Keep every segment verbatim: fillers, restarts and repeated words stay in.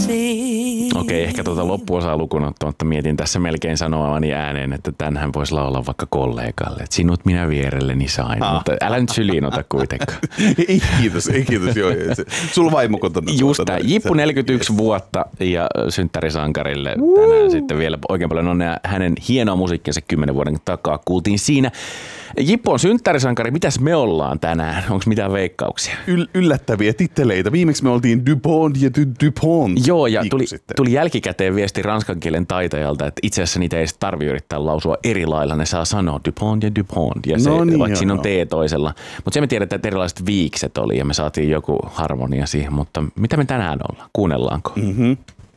Okei, okay, ehkä tuota loppuosaa lukuun ottamatta mietin tässä melkein sanoavani ääneen, että tänhän voisi laulaa vaikka kollegalle, että sinut minä vierelleni sain, ah. mutta älä nyt syliin ota kuitenkaan. Ei kiitos, ei kiitos. Joo, sulla vaimo kotona. Just tämä, Jippu neljäkymmentäyksi vuotta ja synttärisankarille tänään sitten vielä oikein paljon onnea hänen hienoa musiikkinsa kymmenen vuoden takaa kuultiin siinä. Jippu on synttärisankari, mitäs me ollaan tänään? Onko mitään veikkauksia? Yl- yllättäviä titteleitä. Viimeksi me oltiin Dupont ja Dupont. Joo, ja tuli, tuli jälkikäteen viesti ranskan kielen taitajalta, että itse asiassa niitä ei tarvitse yrittää lausua eri lailla. Ne saa sanoa Dupont ja Dupont, ja se, no niin, vaikka siinä on T toisella. Mutta se me tiedetään, että erilaiset viikset oli, ja me saatiin joku harmonia siihen. Mutta mitä me tänään ollaan? Kuunnellaanko? Mm-hmm.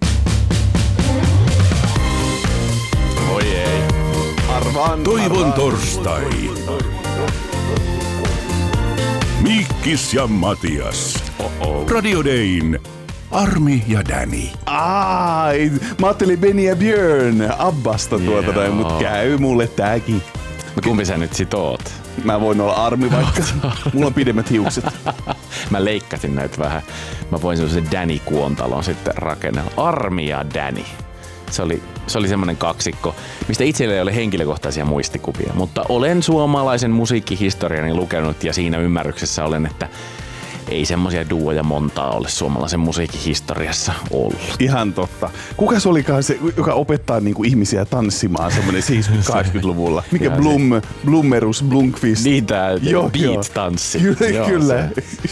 Oi ei. Arvaan, Toivon arvaan. torstai. Mikkis ja Matias. Oh-oh. Radio Dayn Armi ja Danny. Ai, mä ajattelin Benny ja Björn Abbasta tuota Joo. näin, mut käy mulle tääkin. No kumpi sä nyt sit oot? Mä voin olla Armi vaikka. Mulla on pidemmät hiukset. Mä leikkasin näitä vähän. Mä voin sellaisen Danny-kuontalon sitten rakennella. Armi ja Danny. Se oli, se oli semmoinen kaksikko, mistä itselle ei ole henkilökohtaisia muistikuvia, mutta olen suomalaisen musiikkihistoriani lukenut ja siinä ymmärryksessä olen, että ei semmoisia duoja montaa ole suomalaisen musiikkihistoriassa ollut. Ihan totta. Kukas olikaan se, joka opettaa niinku ihmisiä tanssimaan semmoinen seitsemänkymmentä-kahdeksankymmentäluvulla? Mikä Jaa, Blum, Blummerus, Blomqvist? Niin tää Joo, beat-tanssi. Kyllä, Joo, kyllä.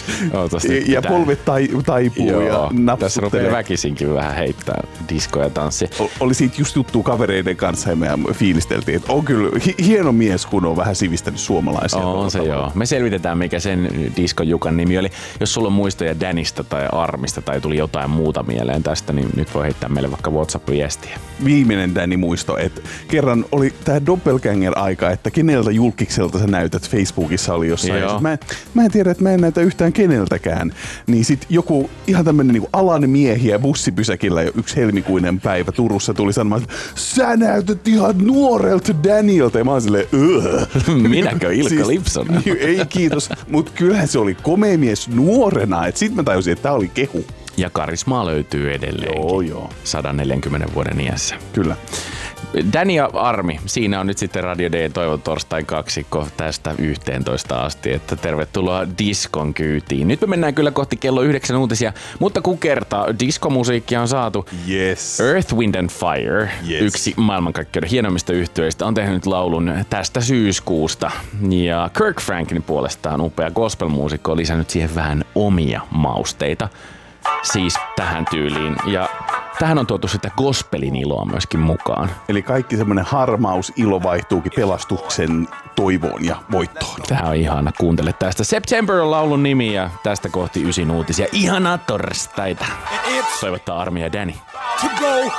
Se, ja ja polvet tai, taipuu Joo, ja napsuttelee. tässä rupeaa väkisinkin vähän heittää diskoja ja tanssia. Oli siitä just juttua kavereiden kanssa ja me fiilisteltiin, että on kyllä hi- hieno mies, kun on vähän sivistänyt suomalaisia. On se joo. Me selvitetään, mikä sen Disco Jukan nimi oli. Jos sulla on muistoja Danista tai Armista tai tuli jotain muuta mieleen tästä, niin nyt voi heittää meille vaikka WhatsApp-viestiä. Viimeinen Danny muisto, että kerran oli tää doppelganger-aika, että keneltä julkikselta sä näytät. Facebookissa oli jossain. Ja mä, en, mä en tiedä, että mä en näytä yhtään keneltäkään. Niin sit joku ihan tämmönen niinku alan miehiä bussipysäkillä jo yksi helmikuinen päivä Turussa tuli sanomaan, että sä näytät ihan nuorelta Danielta. Ja mä oon silleen, öö. Minäkö Ilkka siis, Lipson? Ei kiitos, mutta kyllähän se oli komea mies nuorena. Et sit mä tajusin, että tää oli kehu. Ja karismaa löytyy edelleenkin. Joo, joo. sata neljäkymmentä vuoden iässä. Kyllä. Danny ja Armi, siinä on nyt sitten Radio Dayn Toivon torstain kaksikko tästä yhteentoista asti, että tervetuloa diskon kyytiin. Nyt me mennään kyllä kohti kello yhdeksän uutisia, mutta kun kertaa diskomusiikkia on saatu, Yes. Earth, Wind and Fire, Yes. yksi maailmankaikkeuden hienommista yhtyeistä, on tehnyt laulun tästä syyskuusta. Ja Kirk Franklin puolestaan upea gospelmuusikko on lisännyt siihen vähän omia mausteita. Siis tähän tyyliin. Ja tähän on tuotu sitä gospelin iloa myöskin mukaan. Eli kaikki semmoinen harmaus, ilo vaihtuukin pelastuksen toivoon ja voittoon. Tää on ihana. Kuuntele tästä. September on laulun nimi ja tästä kohti ysin uutisia. Ihanaa torstaita. Toivottaa Armi ja Danny. To go